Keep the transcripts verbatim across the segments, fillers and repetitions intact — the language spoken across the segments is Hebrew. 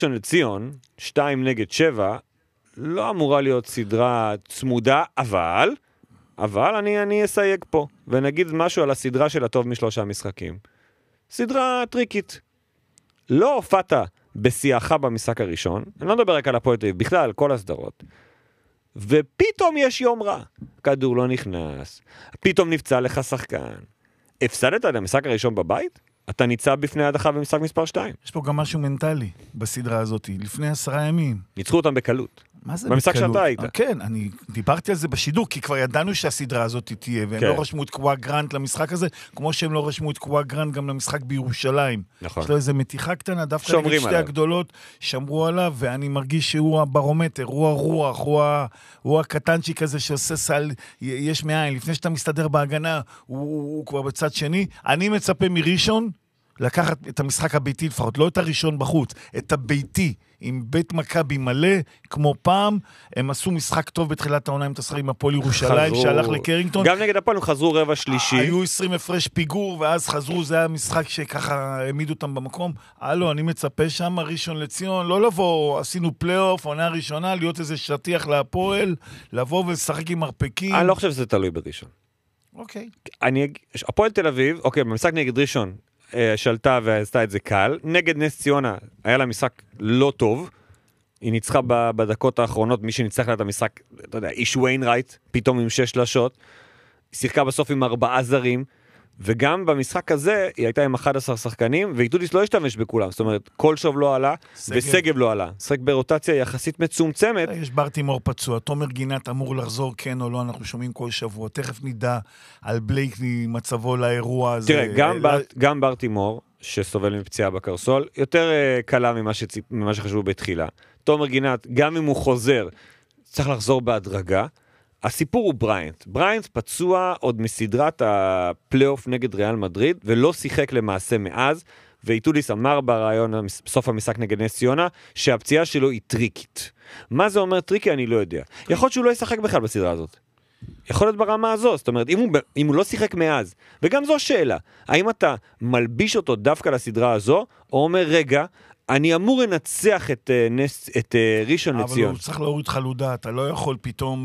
ראשון לציון, שתיים נגד שבע, לא אמורה להיות סדרה צמודה, אבל, אבל אני, אני אסייג פה, ונגיד משהו על הסדרה של הטוב משלושה משחקים. סדרה טריקית. לא הופעת בשיאך במשחק הראשון, אני לא מדבר רק על הפועל תל אביב, בכלל, כל הסדרות. ופתאום יש יום רע. כדור לא נכנס, פתאום נפצע לך שחקן. הפסדת את המשחק הראשון בבית? אתה ניצב בפני הדחה במשחק מספר שתיים. יש פה גם משהו מנטלי בסדרה הזאת, לפני עשרה ימים. ניצחו אותם בקלות. מה זה במשחק בקלות? שאתה היית. כן, אני דיברתי על זה בשידור, כי כבר ידענו שהסדרה הזאת תהיה, והם כן. לא רשמו את קוואה גרנט למשחק הזה, כמו שהם לא רשמו את קוואה גרנט גם למשחק בירושלים. נכון. יש לו איזו מתיחה קטנה, דווקא נגד שתי עליו. הגדולות, שמרו עליו, ואני מרגיש שהוא הברומטר, הוא הרוח, הוא, ה... הוא הקטנצ'יק הזה שעושה סל, יש מאין, לפני שאתה מסתדר בהגנה, הוא, הוא כבר בצד שני. אני מצפה מראשון, לקחת את המשחק הביתי לפחות, לא את הראשון בחוץ, את הביתי, עם בית מכבי מלא, כמו פעם, הם עשו משחק טוב בתחילת העונה עם תסחר עם הפועל ירושלים, חזרו... שהלך לקרינגטון. גם נגד הפועל הם חזרו רבע שלישי. היו עשרים הפרש פיגור, ואז חזרו, זה היה משחק שככה העמידו אותם במקום. הלו, אני מצפה שם, ראשון לציון, לא לבוא, עשינו פלייאוף, עונה ראשונה, להיות איזה שטיח להפועל, לבוא ולשחק עם מרפקים. אני לא חושב שזה תלוי בראשון. אוקיי. אני... הפועל תל אביב, אוקיי, במשחק נגד ראשון, שלטה ועשתה את זה קל. נגד נס ציונה היה לה משחק לא טוב. היא ניצחה בדקות האחרונות, מי שניצח לה את המשחק, אתה יודע, איש ויינרייט, פתאום עם שש שלשות. היא שיחקה בסוף עם ארבעה זרים, וגם במשחק הזה היא הייתה עם אחד עשר שחקנים, ואיתודיס לא השתמש בכולם. זאת אומרת, כל שוב לא עלה, סגב. וסגב לא עלה. שחק ברוטציה יחסית מצומצמת. יש ברטימור פצוע, תומר גינת אמור לחזור כן או לא, אנחנו שומעים כל שבוע. תכף נדע על בלייקלי מצבו לאירוע הזה. תראה, גם, בר, גם ברטימור, שסובל מפציעה בקרסול, יותר uh, קלה ממה, שציפ, ממה שחשבו בתחילה. תומר גינת, גם אם הוא חוזר, צריך לחזור בהדרגה. הסיפור הוא בריינט. בריינט פצוע עוד מסדרת הפלייאוף נגד ריאל מדריד, ולא שיחק למעשה מאז, ואיתודיס אמר ברעיון בסוף המשחק נגד נס ציונה, שהפציעה שלו היא טריקית. מה זה אומר טריקי? אני לא יודע. יכול להיות שהוא לא ישחק בכלל בסדרה הזאת. יכול להיות ברמה הזו, זאת אומרת, אם הוא, אם הוא לא שיחק מאז, וגם זו שאלה, האם אתה מלביש אותו דווקא לסדרה הזו, או אומר, רגע, אני אמור לנצח את, נס, את ראשון לציון. אבל הוא צריך להוריד חלודה, אתה לא יכול פתאום,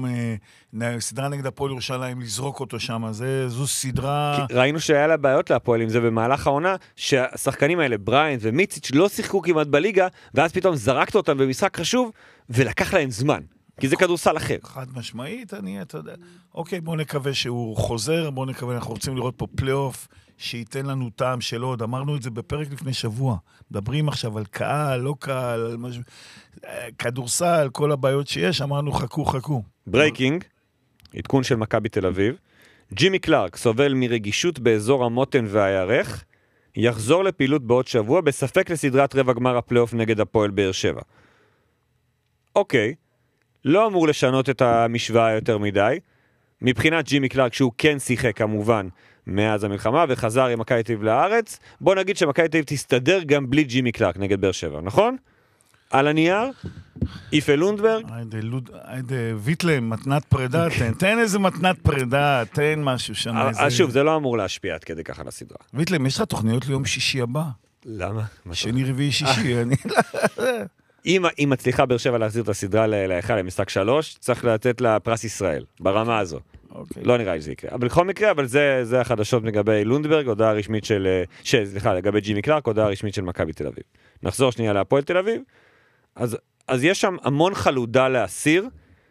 סדרה נגד הפועל ירושלים, לזרוק אותו שם, זה, זו סדרה... ראינו שהיה לה בעיות להפועל עם זה במהלך העונה, שהשחקנים האלה, בריינט ומיציץ' לא שיחקו כמעט בליגה, ואז פתאום זרקת אותם במשחק חשוב, ולקח להם זמן. כי זה כדורסל אחר. חד משמעית, אני, אתה יודע. אוקיי, בואו נקווה שהוא חוזר, בואו נקווה, אנחנו רוצים לראות פה פלייאוף, שייתן לנו טעם של עוד. אמרנו את זה בפרק לפני שבוע. מדברים עכשיו על קהל, לא קהל, על משהו, כדורסל, כל הבעיות שיש, אמרנו חכו, חכו. ברייקינג, עדכון של מכבי תל אביב. ג'ימי קלארק סובל מרגישות באזור המותן והירך, יחזור לפעילות בעוד שבוע, בספק לסדרת רבע גמר הפלייאוף נגד הפועל באר שבע. אוקיי. לא אמור לשנות את המשוואה יותר מדי. מבחינת ג'ימי קלארק, שהוא כן שיחק כמובן מאז המלחמה, וחזר עם מכבי תל אביב לארץ, בוא נגיד שמכבי תל אביב תסתדר גם בלי ג'ימי קלארק נגד באר שבע, נכון? על הנייר, איפה לונדברג. היידה ויטלם, מתנת פרידה, תן, תן איזה מתנת פרידה, תן משהו שם. אז שוב, זה לא אמור להשפיע עד כדי ככה לסדרה. ויטלם, יש לך תוכניות ליום שישי הבא? למה? שני רביעי שישי, אני... אם היא מצליחה באר שבע להחזיר את הסדרה להיכל למשחק שלוש, צריך לתת לה פרס ישראל, ברמה הזו. Okay. לא נראה לי שזה יקרה. אבל בכל מקרה, אבל זה, זה החדשות לגבי לונדברג, הודעה רשמית של, סליחה, לגבי ג'ימי קלארק, הודעה רשמית של מכבי תל אביב. נחזור שנייה להפועל תל אביב. אז, אז יש שם המון חלודה להסיר,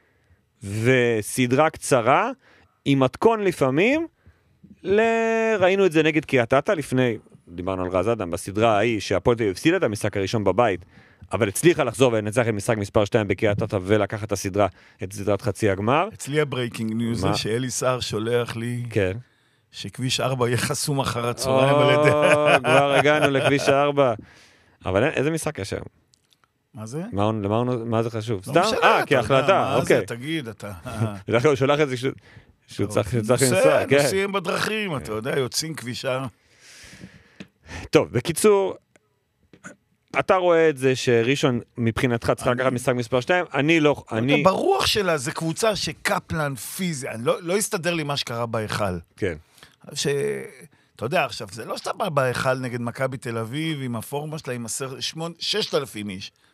וסדרה קצרה, עם מתכון לפעמים, ל... ראינו את זה נגד קריית-אתא לפני, דיברנו על רז אדם, בסדרה ההיא, שהפועל תל אביב הפסידה את המשחק הראשון בבית, אבל הצליחה לחזור ולנצח את משחק מספר שתיים בקריית-אתא ולקחת את הסדרה, את סדרת חצי הגמר. אצלי הברייקינג ניוז זה שאלי סער שולח לי כן. שכביש ארבע יהיה חסום אחר הצהריים על ידי. כבר הגענו לכביש ארבע. אבל איזה משחק יש היום? מה זה? מה זה חשוב? סתם? אה, כהחלטה, אוקיי. מה זה? תגיד, אתה... לכן הוא שולח את זה שהוא צריך לנסוע. נוסעים בדרכים, אתה יודע, יוצאים כביש ארבע. טוב, בקיצור... אתה רואה את זה שראשון מבחינתך צריכה לקחת משחק מספר שתיים, אני לא, אני... ברוח שלה זה קבוצה שקפלן פיזי, לא יסתדר לי מה שקרה בהיכל. כן. אתה יודע, עכשיו, זה לא שאתה בא בהיכל נגד מכבי תל אביב, עם הפורמה שלה, עם ששת אלפים איש.